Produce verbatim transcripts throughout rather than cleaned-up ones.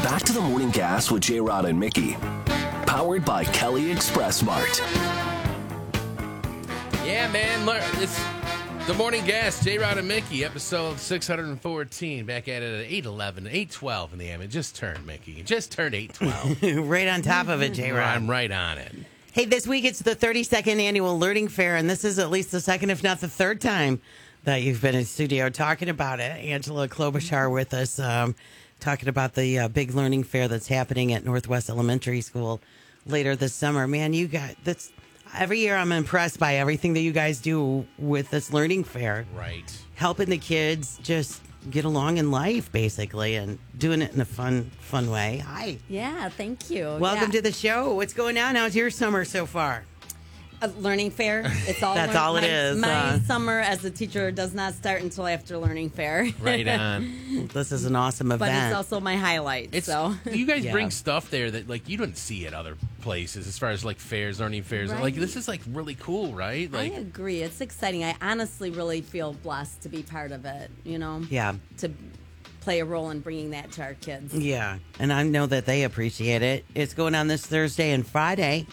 Back to the Morning Gas with J-Rod and Mickey. Powered by Kelly Express Mart. Yeah, man. It's the Morning Gas, J-Rod and Mickey, episode six hundred fourteen. Back at it at eight eleven, eight twelve in the A M. It just turned, Mickey. It just turned eight twelve. Right on top of it, J-Rod. I'm right on it. Hey, this week it's the thirty-second annual Learning Fair, and this is at least the second, if not the third time that you've been in studio talking about it. Angela Klobuchar with us, um, talking about the uh, big Learning Fair that's happening at Northwest Elementary School later this summer. Man, you got that's every year I'm impressed by everything that you guys do with this Learning Fair. Right. Helping the kids just get along in life, basically, and doing it in a fun, fun way. Hi. Yeah, thank you. Welcome yeah. to the show. What's going on? How's your summer so far? A learning fair. It's all That's learn- all it my, is, My uh. summer as a teacher does not start until after learning fair. Right on. This is an awesome event. But it's also my highlight. It's, so you guys Yeah. bring stuff there that like you don't see at other places as far as like fairs, learning fairs. Right. Like this is like really cool, right? Like I agree. It's exciting. I honestly really feel blessed to be part of it, you know? Yeah. To play a role in bringing that to our kids. Yeah, and I know that they appreciate it. It's going on this Thursday and Friday.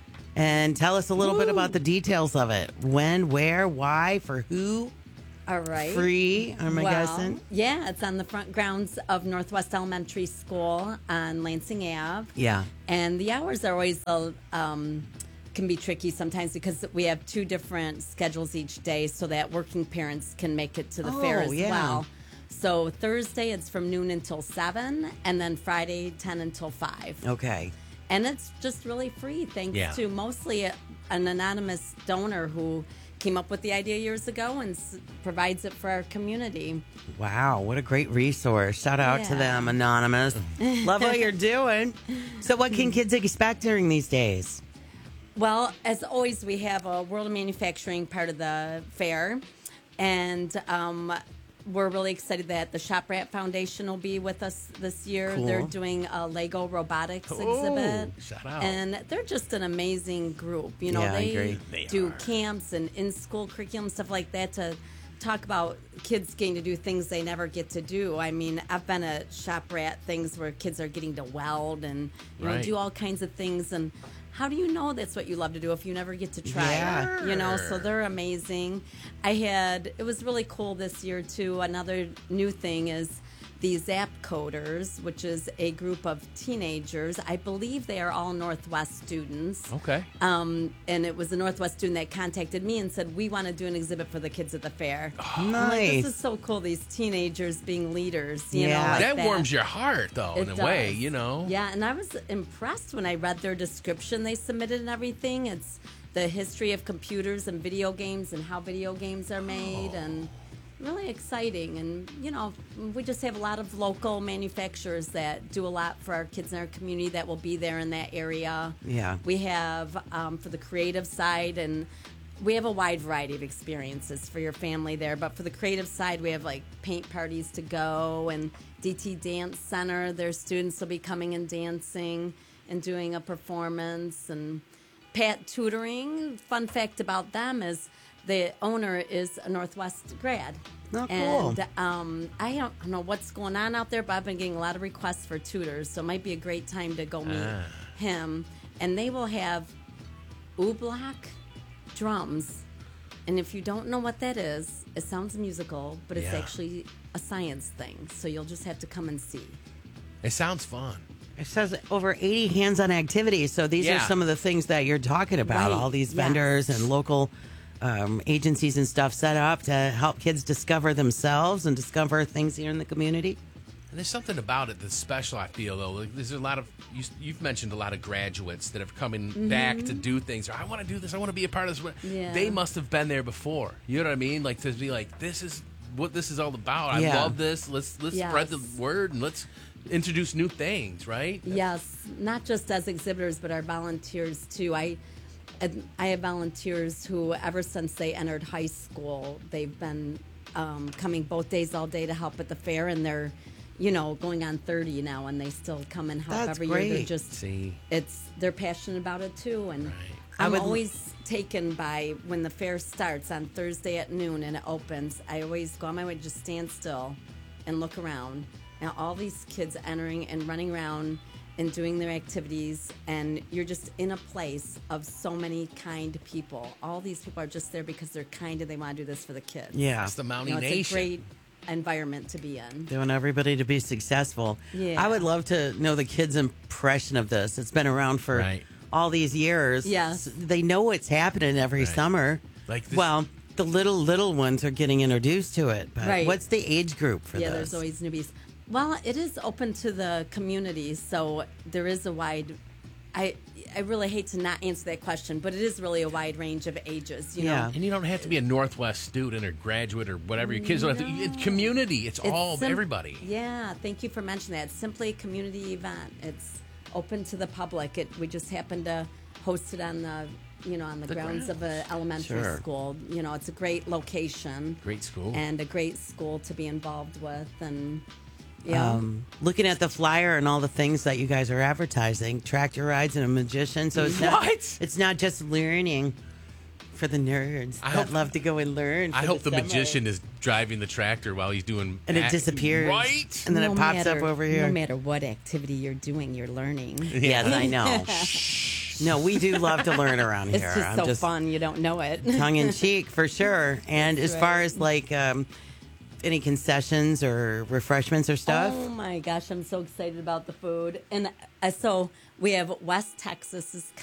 And tell us a little bit about the details of it. When, where, why, for who? All right. Free, am I well, guessing? Yeah, it's on the front grounds of Northwest Elementary School on Lansing Avenue. Yeah. And the hours are always uh, um, can be tricky sometimes because we have two different schedules each day so that working parents can make it to the Oh, fair as yeah. well. So Thursday it's from noon until seven, and then Friday ten until five. Okay. And it's just really free thanks Yeah. to mostly a, an anonymous donor who came up with the idea years ago and s- provides it for our community. Wow, what a great resource. Shout out to Yeah. them, Anonymous. Love what you're doing. So what can kids expect during these days? Well, as always, we have a World of Manufacturing part of the fair, and um, we're really excited that the Shop Rat Foundation will be with us this year. Cool. They're doing a Lego robotics Oh, exhibit. shout out. And they're just an amazing group. You know, Yeah, I they, agree. They do are. camps and in-school curriculum, stuff like that to talk about kids getting to do things they never get to do. I mean, I've been at Shop Rat things where kids are getting to weld and, you know, Right. do all kinds of things. And how do you know that's what you love to do if you never get to try Yeah. it? You know, so they're amazing. I had, it was really cool this year too. Another new thing is the Zap Coders, which is a group of teenagers. I believe they are all Northwest students. okay. Um, and it was a Northwest student that contacted me and said, we want to do an exhibit for the kids at the fair. I'm like, Nice. this is so cool, these teenagers being leaders. You Yeah. know, like that, that warms your heart though, in It a way, does. you know. Yeah, and I was impressed when I read their description they submitted and everything. It's the history of computers and video games and how video games are made Oh. and really exciting. And, you know, we just have a lot of local manufacturers that do a lot for our kids in our community that will be there in that area. Yeah. We have um, for the creative side, and we have a wide variety of experiences for your family there. But for the creative side, we have like paint parties to go and D T Dance Center. Their students will be coming and dancing and doing a performance. And Pat Tutoring, fun fact about them is the owner is a Northwest grad. Oh, cool. And um, I don't know what's going on out there, but I've been getting a lot of requests for tutors, so it might be a great time to go meet Ah. him. And they will have oobleck drums. And if you don't know what that is, it sounds musical, but it's Yeah. actually a science thing. So you'll just have to come and see. It sounds fun. It says over eighty hands-on activities. So these Yeah. are some of the things that you're talking about. Right. All these Yes. vendors and local um, agencies and stuff set up to help kids discover themselves and discover things here in the community. And there's something about it that's special, I feel, though. Like, there's a lot of, you, you've mentioned a lot of graduates that have coming back to do things. Or, I want to do this. I want to be a part of this. Yeah. They must have been there before. You know what I mean? Like, to be like, this is what this is all about. I Yeah. love this. Let's let's Yes. spread the word and let's introduce new things, right? Yes, not just as exhibitors, but our volunteers too. I, I have volunteers who, ever since they entered high school, they've been um, coming both days, all day to help at the fair, and they're, you know, going on thirty now, and they still come and help That's every year. They're great. just, See. it's they're passionate about it too, and Right. I I'm would- always taken by when the fair starts on Thursday at noon and it opens. I always go on my way, just stand still and look around and all these kids entering and running around and doing their activities, and you're just in a place of so many kind people. All these people are just there because they're kind and they want to do this for the kids. Yeah. It's the Mountie You know, it's Nation. a great environment to be in. They want everybody to be successful. Yeah. I would love to know the kids' impression of this. It's been around for Right. all these years. Yes. They know what's happening every Right. summer. Like this- well, the little, little ones are getting introduced to it. But Right. what's the age group for Yeah, this? there's always newbies. Well, it is open to the community, so there is a wide. I I really hate to not answer that question, but it is really a wide range of ages. You Yeah. know, And you don't have to be a Northwest student or graduate or whatever your kids don't have to. It's community. It's, all sim- everybody. Yeah, thank you for mentioning that. It's simply a community event. It's open to the public. It, we just happened to host it on the you know on the, The grounds of grounds. an elementary Sure. school. You know, it's a great location. Great school. And a great school to be involved with, and yeah. Um, looking at the flyer and all the things that you guys are advertising, tractor rides and a magician. So it's not What? it's not just learning for the nerds I that hope- love to go and learn. I for hope the, summer. magician is driving the tractor while he's doing And it act- disappears. Right? And then No it pops matter- up over here. No matter what activity you're doing, you're learning. Yes, I know. No, we do love to learn around It's here. just I'm so fun. You don't know it. tongue in cheek for sure. And as far right. as like um, any concessions or refreshments or stuff, Oh my gosh, I'm so excited about the food. And uh, so we have West Texas is